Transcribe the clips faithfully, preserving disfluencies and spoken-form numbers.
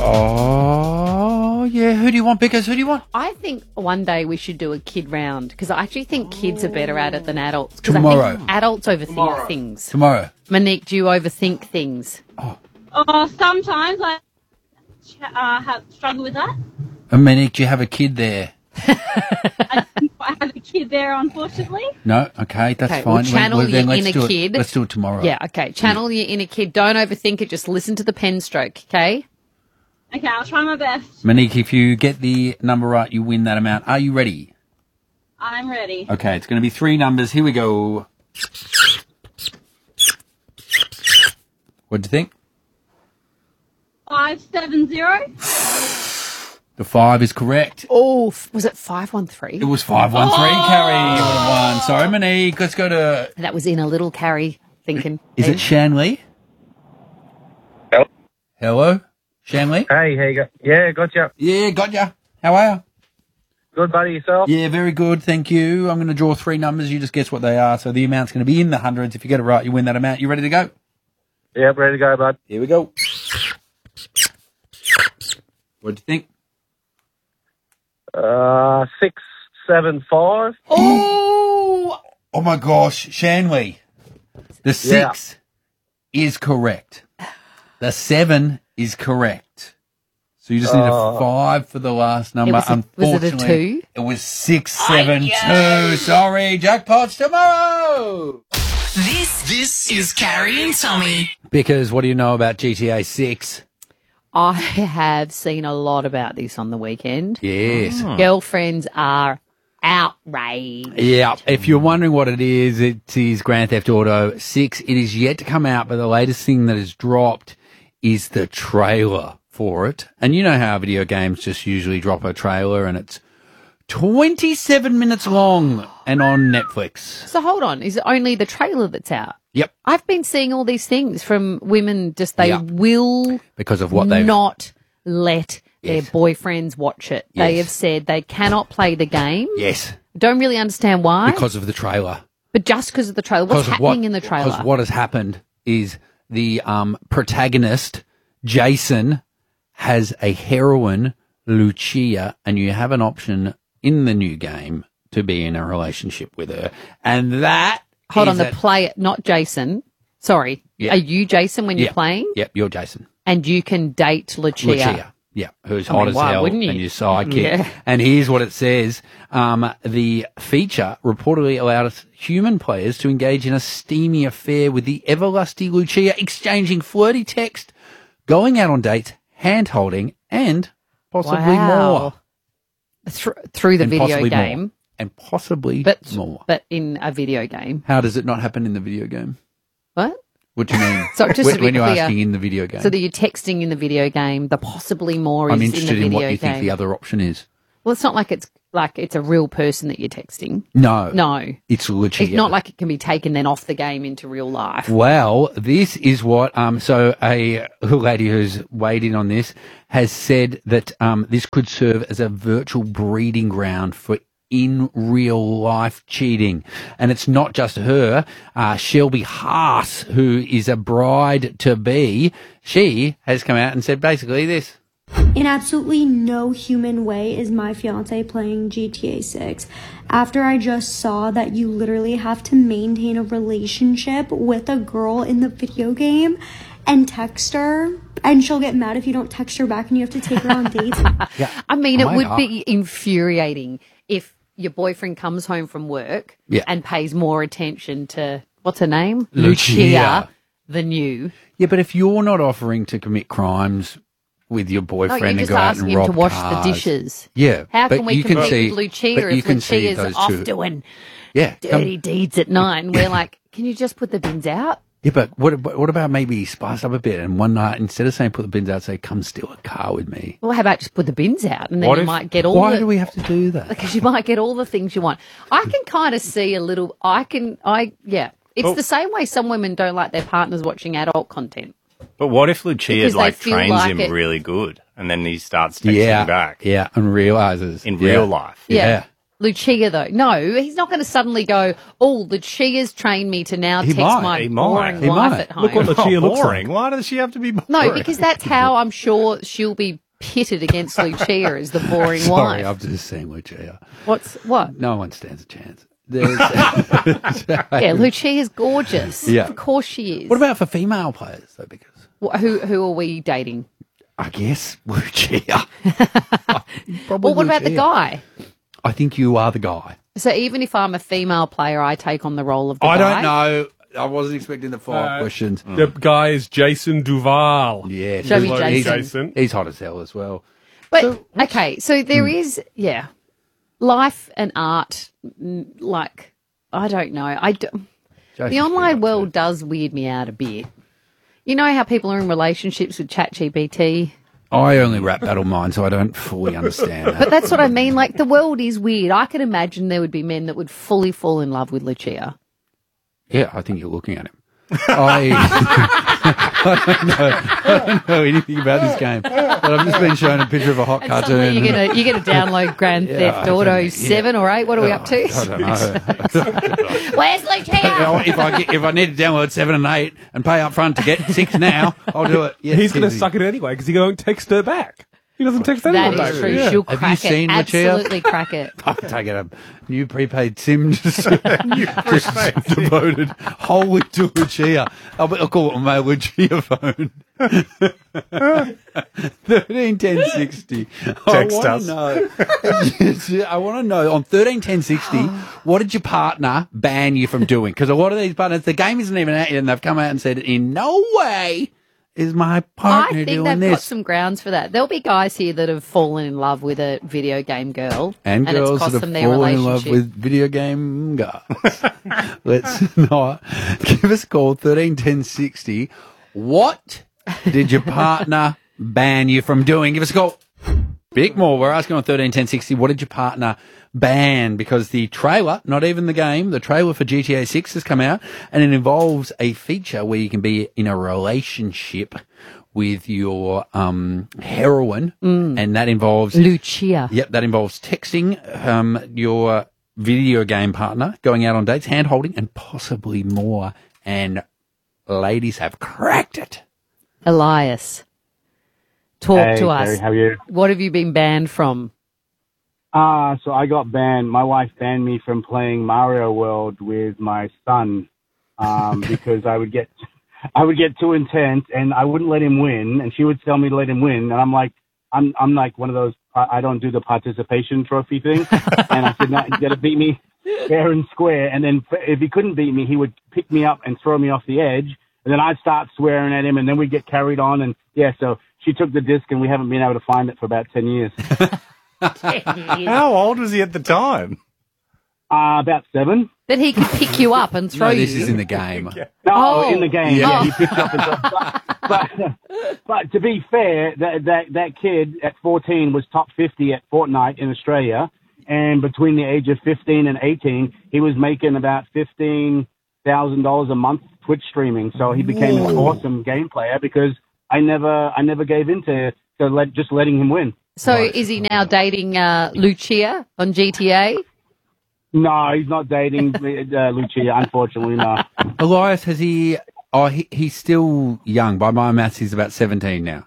Oh, yeah. Who do you want, Bickers? Who do you want? I think one day we should do a kid round because I actually think kids are better at it than adults. 'Cause Tomorrow. I think adults overthink Tomorrow. things. Tomorrow. Monique, do you overthink things? Oh, sometimes I uh, have struggle with that. And Monique, do you have a kid there? I, I have a kid there, unfortunately. No? Okay, that's Okay, fine. we'll channel Well, then your let's inner do it- kid. Let's do it tomorrow. Yeah, okay. Channel your inner kid. Don't overthink it. Just listen to the pen stroke, okay? Okay, I'll try my best. Monique, if you get the number right, you win that amount. Are you ready? I'm ready. Okay, it's going to be three numbers. Here we go. What do you think? Five seven zero. The five is correct. Oh, f- was it five one three? It was five one three, Carrie. You would have won. Sorry, Monique. Let's go to... That was in a little carry thinking. Is it Shanley? Hello? Hello? Shanley? Hey, how you go? Yeah, gotcha. Yeah, got ya. How are you? Good, buddy, yourself? Yeah, very good. Thank you. I'm going to draw three numbers. You just guess what they are. So the amount's going to be in the hundreds. If you get it right, you win that amount. You ready to go? Yep, ready to go, bud. Here we go. What do you think? Uh, six, seven, five. Oh! Oh, my gosh. Shanley. The six is correct. The seven is correct. So you just need Oh. a five for the last number. was a- was it a Unfortunately, two? It was six, seven, two. Sorry, jackpots tomorrow. This this is Carrie and Tommy. Because what do you know about G T A six? I have seen a lot about this on the weekend. Yes. Girlfriends are outraged. Yeah, if you're wondering what it is, it is Grand Theft Auto six. It is yet to come out, but the latest thing that has dropped is the trailer for it. And you know how video games just usually drop a trailer and it's twenty-seven minutes long and on Netflix. So hold on, is it only the trailer that's out? Yep, I've been seeing all these things from women, just they Yeah. will because of what they've... not let Yes. their boyfriends watch it. They Yes. have said they cannot play the game. Yes, Don't really understand why, because of the trailer. but just because of the trailer. What's Because of happening what- in the trailer? Because what has happened is the um, protagonist, Jason, has a heroine, Lucia, and you have an option in the new game to be in a relationship with her. And that Hold is on, the at- player, not Jason. Sorry. Yeah. Are you Jason when Yeah. you're playing? Yep, you're Jason. And you can date Lucia. Lucia. Yeah, who's I hot mean, as why hell wouldn't you? and your sidekick. Yeah. And here's what it says. Um, the feature reportedly allows human players to engage in a steamy affair with the everlusty Lucia, exchanging flirty text, going out on dates, hand-holding, and possibly Wow. more. Thr- through the And video possibly game. more. And possibly But, more. but in a video game. How does it not happen in the video game? What? What do you mean? So just when, to be when you're clear, asking in the video game. So that you're texting in the video game, the possibly more is I'm in interested the in video what you game. think the other option is. Well, it's not like it's like it's a real person that you're texting. No. No. It's Lucia. It's not like it can be taken then off the game into real life. Well, this is what, um, so a lady who's weighed in on this has said that um, this could serve as a virtual breeding ground for in real life cheating. And it's not just her, uh, Shelby Haas, who is a bride to be. She has come out and said basically this. In absolutely no human way is my fiance playing G T A six. After I just saw that you literally have to maintain a relationship with a girl in the video game and text her, and she'll get mad if you don't text her back and you have to take her on dates. I mean, Oh it my would God. be infuriating if your boyfriend comes home from work Yeah. and pays more attention to, what's her name? Lucia. than you. Yeah, but if you're not offering to commit crimes with your No, boyfriend you're and just go out asking and him rob to wash cars, the dishes. Yeah, How but can we you can compete see, with Lucia but you if can see Lucia's those off two. doing Yeah, dirty come- deeds at night? And we're like, can you just put the bins out? Yeah, but what ab- what about maybe spice up a bit and one night instead of saying put the bins out, say come steal a car with me? Well, how about just put the bins out and then What you if- might get all Why the... do we have to do that? Because you might get all the things you want. I can kind of see a little... I can... I Yeah. It's Oh. the same way some women don't like their partners watching adult content. But what if Lucia Because they like feel trains like him it- really good, and then he starts texting Yeah, back yeah, and realizes in yeah. real life? Yeah. Yeah. Lucia, though. No, he's not going to suddenly go, oh, Lucia's trained me to now He text might. my He might. boring He wife might. at home. Look what Lucia Oh, looks boring. like. Why does she have to be boring? No, because that's how I'm sure she'll be pitted against Lucia as the boring Sorry, wife. I've just seen Lucia. What's what? No one stands a chance. There's, Yeah, Lucia's gorgeous. Yeah. Of course she is. What about for female players, though? Because Wh- who who are we dating? I guess Lucia. Well, what about the guy? I think you are the guy. So even if I'm a female player, I take on the role of the I guy. don't know. I wasn't expecting the five Uh, questions. The guy is Jason Duval. Yeah, Show me he's, Jason. Jason. he's hot as hell as well. But okay, so there is, yeah, life and art. mm, Like I don't know. I do, Jason's the online pretty world does weird me out a bit. You know how people are in relationships with ChatGPT? I only rap battle mine, so I don't fully understand that. But that's what I mean. Like the world is weird. I can imagine there would be men that would fully fall in love with Lucia. Yeah, I think you're looking at him. I, I don't know. I don't know anything about this game, but I've just been shown a picture of a hot And cartoon. suddenly you're gonna you're gonna download Grand Yeah, Theft I don't Auto know. Yeah. seven or eight. What are we up to? I don't know. Where's Lucia? if I get, if I need to download seven and eight and pay up front to get six now, I'll do it. Yes, He's going to easy. suck it anyway because he won't text her back. He doesn't text anyone That back. is true. Yeah. She'll Have crack you it. seen Lucia? Absolutely crack it. I'll take it a new prepaid SIM just, just devoted wholly to Lucia. I'll, I'll call it my Lucia phone. thirteen ten sixty. Text I us. Know, I want to know on thirteen ten sixty, what did your partner ban you from doing? Because a lot of these partners, the game isn't even out yet, and they've come out and said, in no way is my I partner think doing they've this. got some grounds for that. There'll be guys here that have fallen in love with a video game girl, And, it's girls cost that them have their fallen in love relationship. with video game guys. Let's not give us a call thirteen ten sixty. What did your partner ban you from doing? Give us a call. Big more. We're asking on thirteen ten sixty. What did your partner ban? Because the trailer, not even the game, the trailer for G T A six has come out, and it involves a feature where you can be in a relationship with your um, heroine, and that involves Lucia. Yep, that involves texting um, your video game partner, going out on dates, hand holding, and possibly more. And ladies have cracked it. Elias, talk Hey, to us. Terry, how are you? What have you been banned from? Uh, so I got banned. My wife banned me from playing Mario World with my son um, because I would get I would get too intense and I wouldn't let him win, and she would tell me to let him win, and I'm like, I'm I'm like one of those I I don't do the participation trophy thing, and I said, no, you got to beat me fair and square, and then if he couldn't beat me, he would pick me up and throw me off the edge, and then I'd start swearing at him, and then we'd get carried on, and yeah, so she took the disc, and we haven't been able to find it for about ten years. How old was he at the time? Uh, about seven. That he could pick you up and throw No, you. this is in the game. No, Oh. in the game, Yeah. yeah, he picked up. His, but, but but to be fair, that that that kid at fourteen was top fifty at Fortnite in Australia, and between the age of fifteen and eighteen, he was making about fifteen thousand dollars a month Twitch streaming. So he became an awesome game player because I never I never gave in to, to let, just letting him win. So is he now dating uh, Lucia on G T A? No, he's not dating uh, Lucia, unfortunately. No. Elias, has he? Oh, he, he's still young. By my maths, he's about seventeen now.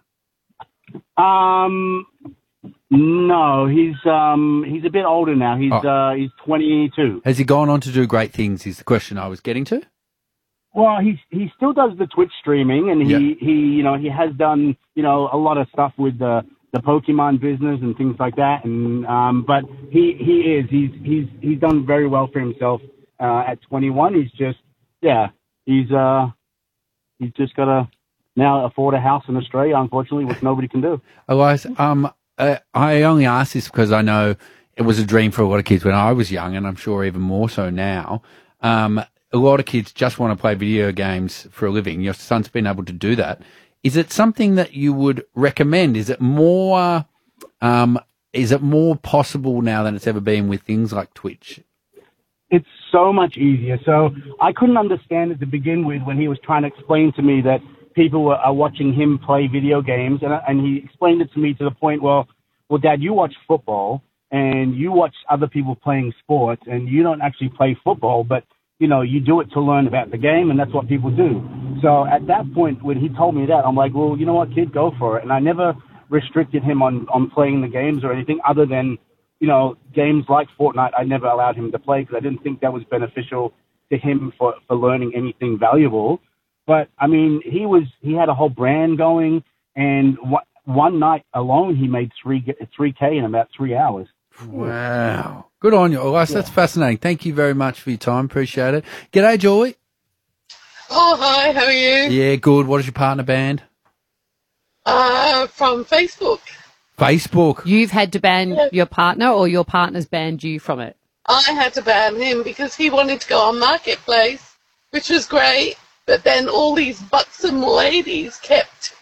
Um, no, he's um he's a bit older now. He's Oh. uh he's twenty-two. Has he gone on to do great things? Is the question I was getting to. Well, he he still does the Twitch streaming, and he, Yeah. he you know he has done you know a lot of stuff with the the Pokemon business and things like that. And um, but he he is he's he's he's done very well for himself uh, at twenty-one. He's just yeah he's uh he's just got to now afford a house in Australia, unfortunately, which nobody can do. Elias, um, uh, I only ask this because I know it was a dream for a lot of kids when I was young, and I'm sure even more so now. Um, a lot of kids just want to play video games for a living. Your son's been able to do that. Is it something that you would recommend? Is it more, um, is it more possible now than it's ever been with things like Twitch? It's so much easier. So I couldn't understand it to begin with when he was trying to explain to me that people were, are watching him play video games, and and he explained it to me to the point, well, well, Dad, you watch football, and you watch other people playing sports, and you don't actually play football, but, you know, you do it to learn about the game, and that's what people do. So at that point, when he told me that, I'm like, well, you know what, kid, go for it. And I never restricted him on, on playing the games or anything other than, you know, games like Fortnite. I never allowed him to play because I didn't think that was beneficial to him for, for learning anything valuable. But, I mean, he was he had a whole brand going, and one, one night alone he made three three K in about three hours. Wow. Good on you, Olas. Yeah. That's fascinating. Thank you very much for your time. Appreciate it. G'day, Joy. Oh, hi. How are you? Yeah, good. What is your partner band? Uh, from Facebook. Facebook. You've had to ban Yeah. your partner, or your partner's banned you from it? I had to ban him because he wanted to go on Marketplace, which was great, but then all these buxom ladies kept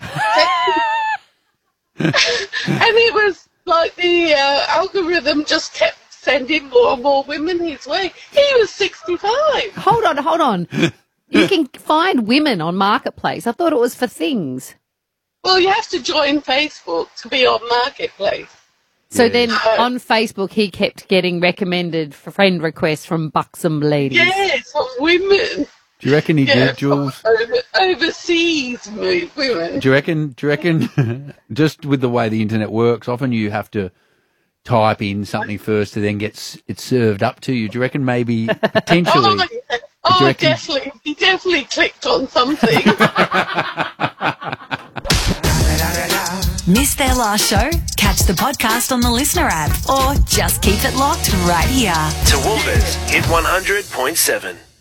and it was like the uh, algorithm just kept sending more and more women his way. He was sixty-five. Hold on, hold on. You can find women on Marketplace. I thought it was for things. Well, you have to join Facebook to be on Marketplace. So Yeah. then on Facebook, he kept getting recommended for friend requests from buxom ladies. Yes, from women. Do you reckon he Yeah, did, Jules? from over, overseas mo- women. Do you reckon, do you reckon, just with the way the internet works, often you have to type in something first to then get s- it served up to you. Do you reckon maybe potentially? Oh, yeah. oh you reckon- definitely. He definitely clicked on something. Missed their last show? Catch the podcast on the Listener app or just keep it locked right here. Toowoomba's Hit one hundred point seven.